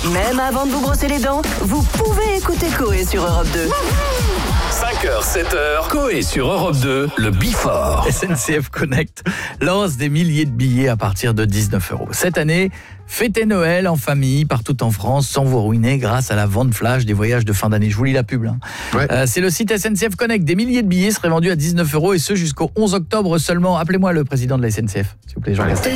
Même avant de vous brosser les dents, vous pouvez écouter Coé sur Europe 2. 5h, 7h, Coé sur Europe 2, le Before. SNCF Connect lance des milliers de billets à partir de 19 €. Cette année, fêtez Noël en famille partout en France sans vous ruiner grâce à la vente flash des voyages de fin d'année. Je vous lis la pub. Ouais. C'est le site SNCF Connect. Des milliers de billets seraient vendus à 19 € et ce jusqu'au 11 octobre seulement. Appelez-moi le président de la SNCF, s'il vous plaît, Jean Castex.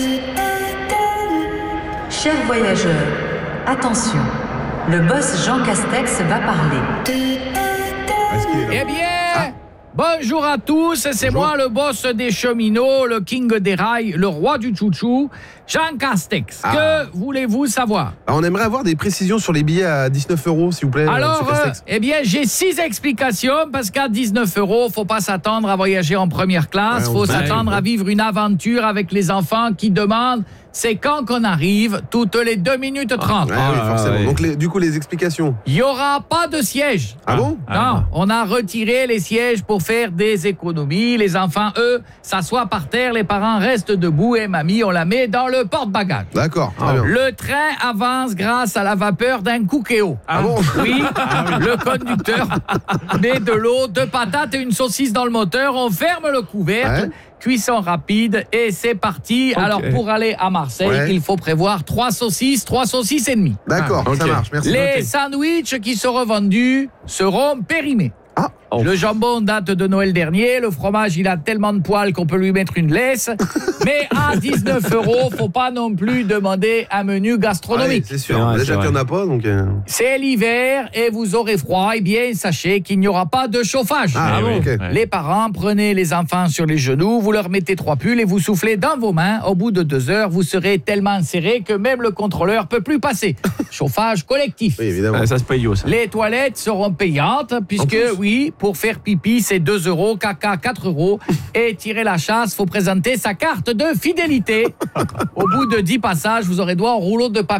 Chers voyageurs, attention, le boss Jean Castex va parler. Est-ce qu'il est là? Eh bien, bonjour à tous, c'est Bonjour. moi le boss des cheminots, le king des rails, le roi du chouchou, Jean Castex. Que voulez-vous savoir? On aimerait avoir des précisions sur les billets à 19 €, s'il vous plaît. Alors, monsieur Castex. j'ai 6 explications parce qu'à 19 €, faut pas s'attendre à voyager en première classe, Ouais, faut on sait. s'attendre à vivre une aventure avec les enfants qui demandent c'est quand qu'on arrive, toutes les 2 minutes 30. Ouais, oui, forcément. ouais. Donc, du coup, les explications. Il y aura pas de siège. Ah bon? Non, on a retiré les sièges pour faire des économies. Les enfants, eux, s'assoient par terre, les parents restent debout et mamie, on la met dans le porte-bagages. D'accord, très bien. Le train avance grâce à la vapeur d'un cookéo. Ah bon? Oui, le conducteur met de l'eau, 2 patates et une saucisse dans le moteur. On ferme le couvercle. Ouais. Cuisson rapide et c'est parti. Alors pour aller à Marseille, Ouais. il faut prévoir 3 saucisses et demie. D'accord, ok. ça marche, merci. Les sandwichs qui seront vendus seront périmés. Ah. Le jambon date de Noël dernier, le fromage il a tellement de poils qu'on peut lui mettre une laisse, mais à 19 €, faut pas non plus demander un menu Ouais, gastronomique. c'est sûr. C'est vrai, Déjà c'est qu'il n'y en vrai. a pas, donc... C'est l'hiver et vous aurez froid, eh bien sachez qu'il n'y aura pas de chauffage. Ah, oui. ok. Les parents, prenez les enfants sur les genoux, vous leur mettez 3 pulls et vous soufflez dans vos mains. Au bout de 2 heures, vous serez tellement serré que même le contrôleur peut plus passer. Chauffage collectif. Oui, évidemment. Ça se paye ça. Les toilettes seront payantes puisque, oui, pour faire pipi, c'est 2 €, caca 4 € et tirer la chasse, faut présenter sa carte de fidélité. Au bout de 10 passages, vous aurez droit au rouleau de papier.